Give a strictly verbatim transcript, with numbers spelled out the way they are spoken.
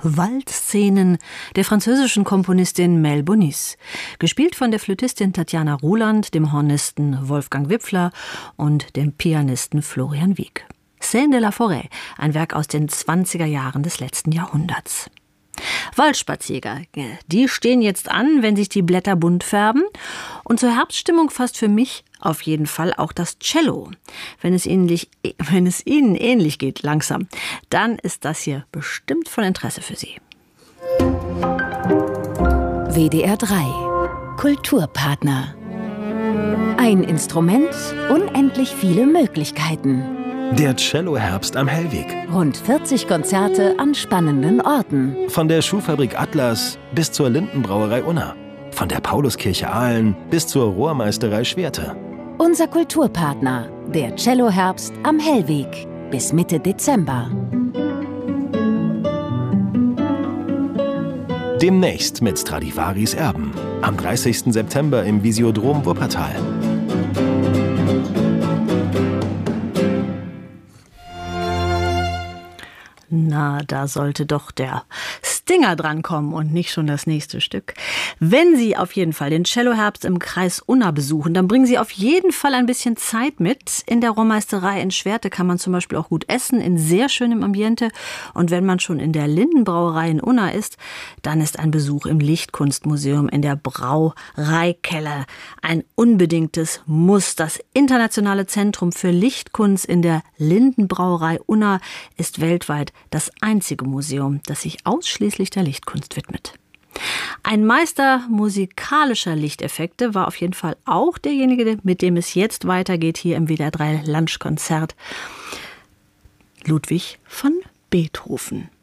Waldszenen der französischen Komponistin Mel Bonis. Gespielt von der Flötistin Tatjana Ruland, dem Hornisten Wolfgang Wipfler und dem Pianisten Florian Wieck. Scène de la Forêt, ein Werk aus den zwanziger Jahren des letzten Jahrhunderts. Waldspaziergänge, die stehen jetzt an, wenn sich die Blätter bunt färben. Und zur Herbststimmung fasst für mich auf jeden Fall auch das Cello. Wenn es, ähnlich, wenn es Ihnen ähnlich geht, langsam, dann ist das hier bestimmt von Interesse für Sie. W D R drei Kulturpartner. Ein Instrument, unendlich viele Möglichkeiten. Der Cello-Herbst am Hellwig. Rund vierzig Konzerte an spannenden Orten. Von der Schuhfabrik Atlas bis zur Lindenbrauerei Unna. Von der Pauluskirche Aalen bis zur Rohrmeisterei Schwerte. Unser Kulturpartner, der Cello-Herbst am Hellwig. Bis Mitte Dezember. Demnächst mit Stradivaris Erben. Am dreißigsten September im Visiodrom Wuppertal. Na, da sollte doch der Stinger drankommen und nicht schon das nächste Stück. Wenn Sie auf jeden Fall den Celloherbst im Kreis Unna besuchen, dann bringen Sie auf jeden Fall ein bisschen Zeit mit. In der Rohrmeisterei in Schwerte kann man zum Beispiel auch gut essen, in sehr schönem Ambiente. Und wenn man schon in der Lindenbrauerei in Unna ist, dann ist ein Besuch im Lichtkunstmuseum in der Brauereikeller ein unbedingtes Muss. Das Internationale Zentrum für Lichtkunst in der Lindenbrauerei Unna ist weltweit das einzige Museum, das sich ausschließlich der Lichtkunst widmet. Ein Meister musikalischer Lichteffekte war auf jeden Fall auch derjenige, mit dem es jetzt weitergeht hier im W D R drei Lunchkonzert. Ludwig van Beethoven.